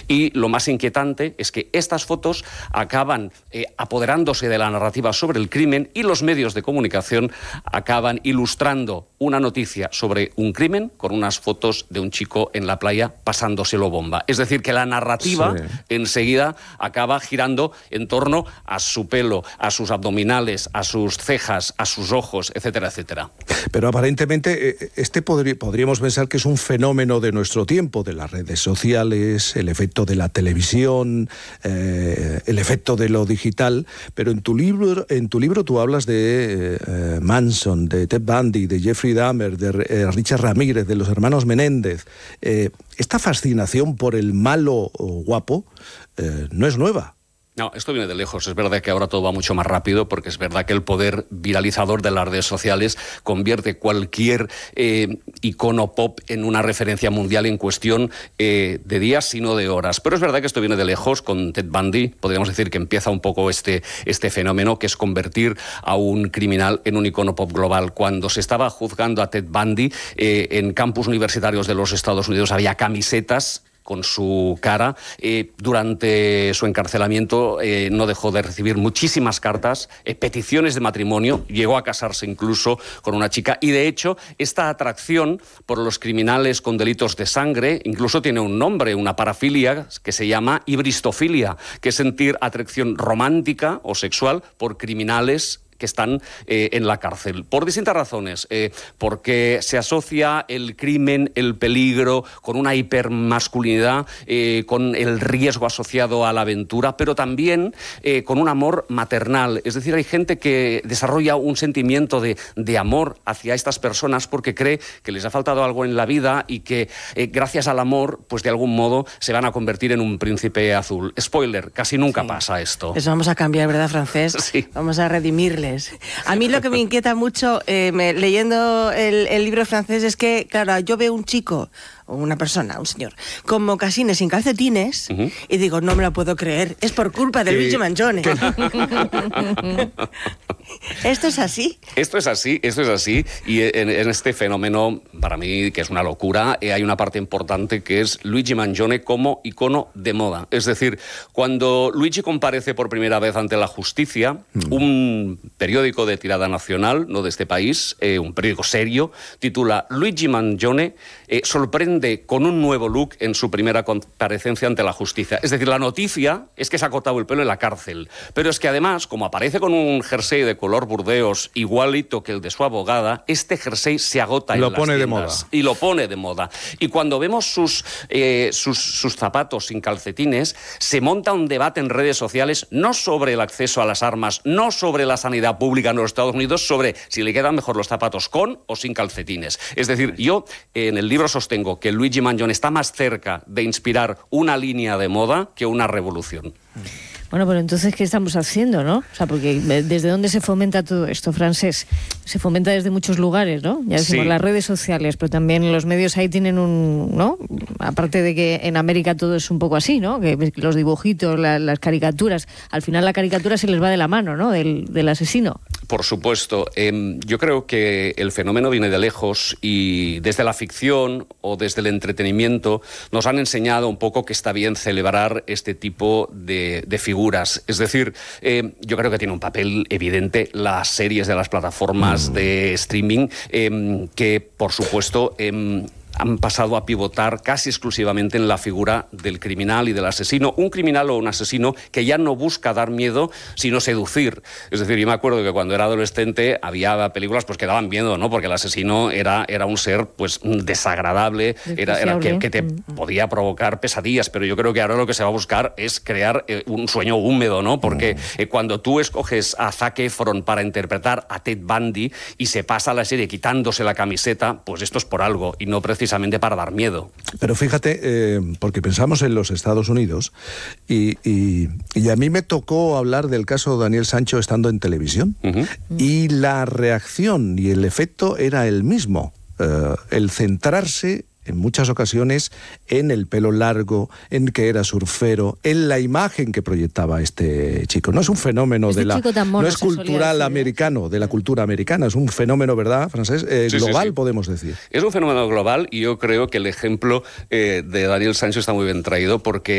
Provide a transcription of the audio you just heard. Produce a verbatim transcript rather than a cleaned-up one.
Y lo más inquietante es que estas fotos acaban eh, apoderándose de la narrativa sobre el crimen y los medios de comunicación acaban ilustrando una noticia sobre un crimen con unas fotos de un chico en la playa pasándoselo bomba. Es decir, que la narrativa sí. enseguida acaba girando en torno a su pelo, a sus abdominales, a sus cejas, a sus ojos, etcétera, etcétera. Pero aparentemente este podría, podríamos pensar que es un fenómeno de nuestro tiempo, de las redes sociales, el efecto de la televisión, eh, el efecto de lo digital, pero en tu libro, en tu libro tú hablas de eh, Manson, de Ted Bundy, de Jeffrey Dahmer, de eh, Richard Ramírez, de los hermanos Menéndez. Eh, esta fascinación por el malo guapo eh, no es nueva. No, esto viene de lejos. Es verdad que ahora todo va mucho más rápido porque es verdad que el poder viralizador de las redes sociales convierte cualquier eh, icono pop en una referencia mundial en cuestión eh, de días, sino de horas. Pero es verdad que esto viene de lejos. Con Ted Bundy podríamos decir que empieza un poco este, este fenómeno, que es convertir a un criminal en un icono pop global. Cuando se estaba juzgando a Ted Bundy, eh, en campus universitarios de los Estados Unidos había camisetas con su cara. Eh, durante su encarcelamiento eh, no dejó de recibir muchísimas cartas, eh, peticiones de matrimonio, llegó a casarse incluso con una chica, y de hecho esta atracción por los criminales con delitos de sangre incluso tiene un nombre, una parafilia que se llama hibristofilia, que es sentir atracción romántica o sexual por criminales que están eh, en la cárcel. Por distintas razones. Eh, porque se asocia el crimen, el peligro, con una hipermasculinidad, eh, con el riesgo asociado a la aventura, pero también eh, con un amor maternal. Es decir, hay gente que desarrolla un sentimiento de, de amor hacia estas personas porque cree que les ha faltado algo en la vida y que eh, gracias al amor, pues de algún modo se van a convertir en un príncipe azul. Spoiler, casi nunca sí. pasa esto. Eso vamos a cambiar, ¿verdad, Francés? Sí. Vamos a redimirle. A mí lo que me inquieta mucho eh, me, leyendo el, el libro francés es que, claro, yo veo un chico o una persona, un señor, con mocasines sin calcetines uh-huh. y digo, no me lo puedo creer, es por culpa de Luigi Mangione. ¿Esto es así? Esto es así, esto es así, y en, en este fenómeno, para mí, que es una locura, eh, hay una parte importante que es Luigi Mangione como icono de moda. Es decir, cuando Luigi comparece por primera vez ante la justicia, mm. un periódico de tirada nacional, no de este país, eh, un periódico serio, titula Luigi Mangione eh, sorprende con un nuevo look en su primera comparecencia ante la justicia. Es decir, la noticia es que se ha cortado el pelo en la cárcel, pero es que además, como aparece con un jersey de color burdeos igualito que el de su abogada, este jersey se agota en lo las pone tiendas, de moda. Y lo pone de moda. Y cuando vemos sus, eh, sus, sus zapatos sin calcetines, se monta un debate en redes sociales no sobre el acceso a las armas, no sobre la sanidad pública en los Estados Unidos, sobre si le quedan mejor los zapatos con o sin calcetines. Es decir, yo en el libro sostengo que Luigi Mangione está más cerca de inspirar una línea de moda que una revolución. Bueno, pero entonces, ¿qué estamos haciendo, no? O sea, porque ¿desde dónde se fomenta todo esto, Francés? Se fomenta desde muchos lugares, ¿no? Ya decimos, sí. las redes sociales, pero también los medios ahí tienen un, ¿no? Aparte de que en América todo es un poco así, ¿no? Que los dibujitos, la, las caricaturas, al final la caricatura se les va de la mano, ¿no? Del, del asesino. Por supuesto. Eh, yo creo que el fenómeno viene de lejos y desde la ficción o desde el entretenimiento nos han enseñado un poco que está bien celebrar este tipo de, de figuras. Es decir, eh, yo creo que tiene un papel evidente las series de las plataformas mm. de streaming eh, que, por supuesto, eh, han pasado a pivotar casi exclusivamente en la figura del criminal y del asesino. Un criminal o un asesino que ya no busca dar miedo, sino seducir. Es decir, yo me acuerdo que cuando era adolescente había películas pues, que daban miedo, ¿no? Porque el asesino era, era un ser pues desagradable, era, era que, que te podía provocar pesadillas, pero yo creo que ahora lo que se va a buscar es crear eh, un sueño húmedo, ¿no? Porque eh, cuando tú escoges a Zac Efron para interpretar a Ted Bundy y se pasa la serie quitándose la camiseta, pues esto es por algo y no precisamente precisamente para dar miedo. Pero fíjate, eh, porque pensamos en los Estados Unidos y, y, y a mí me tocó hablar del caso de Daniel Sancho estando en televisión uh-huh. y la reacción y el efecto era el mismo, eh, el centrarse en muchas ocasiones en el pelo largo, en que era surfero, en la imagen que proyectaba este chico. No es un fenómeno este de la... No es cultural americano, de la cultura americana, es un fenómeno, ¿verdad, Francés? Eh, sí, global, sí, sí. podemos decir. Es un fenómeno global y yo creo que el ejemplo eh, de Daniel Sancho está muy bien traído porque